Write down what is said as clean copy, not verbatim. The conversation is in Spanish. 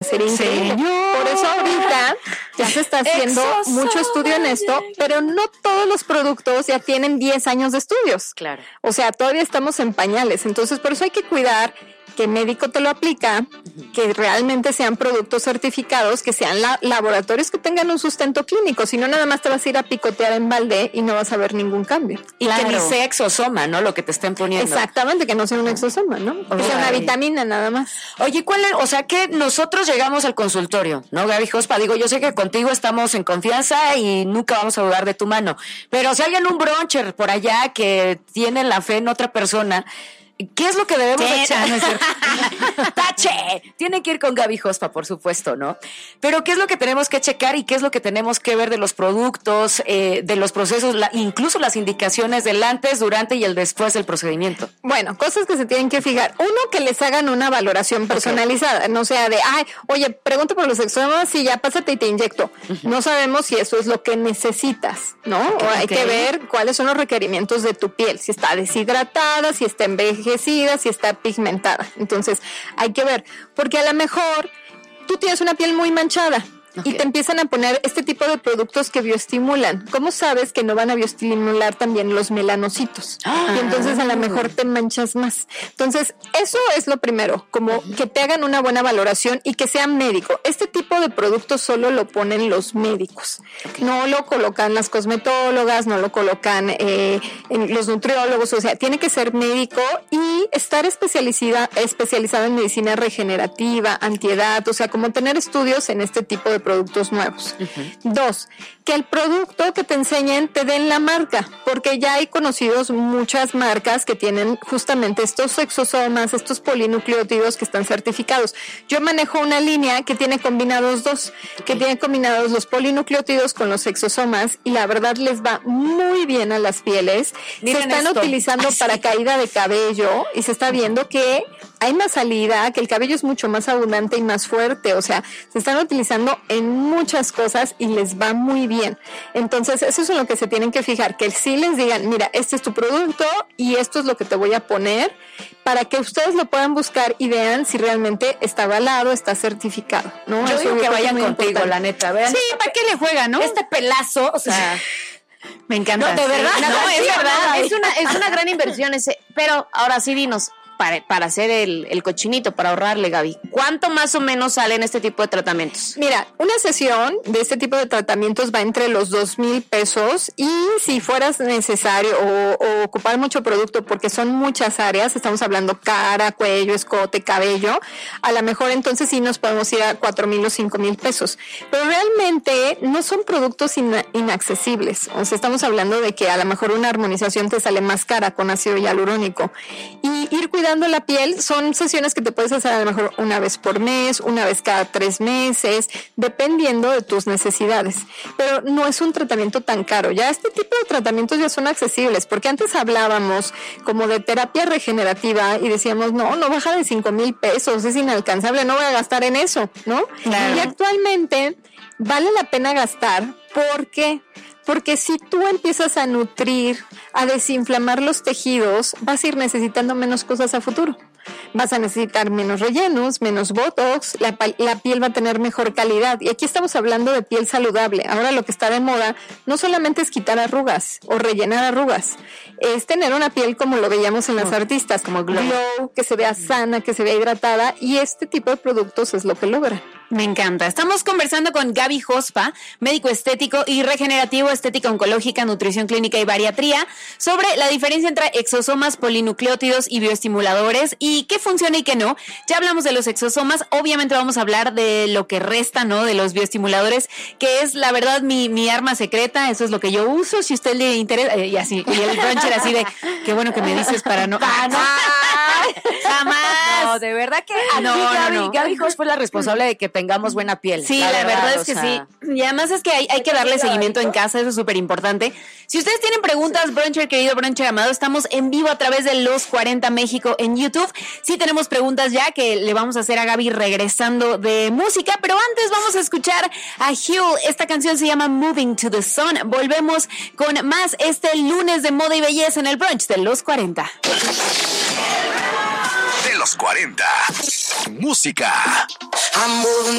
sería increíble. Por eso ahorita ya se está haciendo mucho estudio en esto, pero no todos los productos ya tienen 10 años de estudios. Claro. O sea, todavía estamos en pañales, entonces por eso hay que cuidar que el médico te lo aplica, que realmente sean productos certificados, que sean laboratorios que tengan un sustento clínico, si no nada más te vas a ir a picotear en balde y no vas a ver ningún cambio. Y que ni sea exosoma, ¿no? Lo que te estén poniendo. Exactamente, que no sea un exosoma, ¿no? Que sea una vitamina nada más. Oye, o sea, que nosotros llegamos al consultorio, ¿no, Gaby Jospa? Digo, yo sé que contigo estamos en confianza y nunca vamos a dudar de tu mano, pero si hay un bruncher por allá que tiene la fe en otra persona, ¿qué es lo que debemos echar? No es cierto. ¡Tache! Tienen que ir con Gaby Jospa, por supuesto, ¿no? Pero ¿qué es lo que tenemos que checar y qué es lo que tenemos que ver de los productos, de los procesos, incluso las indicaciones del antes, durante y el después del procedimiento? Bueno, cosas que se tienen que fijar. Uno, que les hagan una valoración personalizada. No sea de, oye, pregunto por los exomas, sí, ya pásate y te inyecto. No sabemos si eso es lo que necesitas, ¿no? O hay que ver cuáles son los requerimientos de tu piel. Si está deshidratada, si está envejecida, si está pigmentada. Entonces hay que ver, porque a lo mejor tú tienes una piel muy manchada y te empiezan a poner este tipo de productos que bioestimulan. ¿Cómo sabes que no van a bioestimular también los melanocitos? Y entonces a lo mejor te manchas más. Entonces eso es lo primero, como que te hagan una buena valoración y que sea médico. Este tipo de productos solo lo ponen los médicos. No lo colocan las cosmetólogas, no lo colocan en los nutriólogos. O sea, tiene que ser médico y estar especializado en medicina regenerativa, antiedad, o sea, como tener estudios en este tipo de productos nuevos. 2, que el producto que te enseñen te den la marca, porque ya hay conocidos muchas marcas que tienen justamente estos exosomas, estos polinucleótidos que están certificados. Yo manejo una línea que tiene combinados que tiene combinados los polinucleótidos con los exosomas y la verdad les va muy bien a las pieles. Se están utilizando para caída de cabello y se está viendo que hay más salida, que el cabello es mucho más abundante y más fuerte, o sea, se están utilizando en muchas cosas y les va muy bien. Entonces, eso es en lo que se tienen que fijar, que sí les digan, mira, este es tu producto y esto es lo que te voy a poner, para que ustedes lo puedan buscar y vean si realmente está avalado, está certificado, ¿no? Yo digo que vayan contigo, la neta, vean. Sí, ¿para qué le juegan, no? Este pelazo, o sea... Me encanta. No, de verdad. No, es verdad. Es una gran inversión pero ahora sí dinos, para hacer el cochinito, para ahorrarle, Gaby, ¿cuánto más o menos salen este tipo de tratamientos? Mira, una sesión de este tipo de tratamientos va entre los 2,000 pesos y si fueras necesario o ocupar mucho producto porque son muchas áreas, estamos hablando cara, cuello, escote, cabello, a lo mejor entonces sí nos podemos ir a 4,000 o 5,000 pesos. Pero realmente no son productos inaccesibles. O sea, estamos hablando de que a lo mejor una armonización te sale más cara con ácido hialurónico. Y ir cuidando la piel son sesiones que te puedes hacer a lo mejor una vez por mes, una vez cada 3 meses, dependiendo de tus necesidades. Pero no es un tratamiento tan caro. Ya este tipo de tratamientos ya son accesibles, porque antes hablábamos como de terapia regenerativa y decíamos, no baja de 5,000 pesos, es inalcanzable, no voy a gastar en eso, ¿no? Claro. Y actualmente vale la pena gastar. ¿Por qué? Porque si tú empiezas a nutrir, a desinflamar los tejidos, vas a ir necesitando menos cosas a futuro. Vas a necesitar menos rellenos, menos botox, la piel va a tener mejor calidad. Y aquí estamos hablando de piel saludable. Ahora lo que está de moda no solamente es quitar arrugas o rellenar arrugas, es tener una piel como lo veíamos en las artistas, como glow, que se vea sana, que se vea hidratada, y este tipo de productos es lo que logra. Me encanta. Estamos conversando con Gaby Jospa, médico estético y regenerativo, estética oncológica, nutrición clínica y bariatría, sobre la diferencia entre exosomas, polinucleótidos y bioestimuladores y qué funciona y qué no. Ya hablamos de los exosomas, obviamente vamos a hablar de lo que resta, ¿no? De los bioestimuladores, que es la verdad mi arma secreta, eso es lo que yo uso, si usted le interesa, y así, y el bruncher así de, qué bueno que me dices para no... ¡Jamás! No, de verdad que aquí Gaby Jospa fue la responsable de que tengamos buena piel. Sí, la verdad es que sí. Y además es que hay que darle seguimiento en casa, eso es súper importante. Si ustedes tienen preguntas, bruncher querido, bruncher amado, estamos en vivo a través de Los 40 México en YouTube. Sí tenemos preguntas ya que le vamos a hacer a Gaby regresando de música, pero antes vamos a escuchar a Huel. Esta canción se llama Moving to the Sun. Volvemos con más este lunes de moda y belleza en el brunch de Los 40. De Los 40. Música.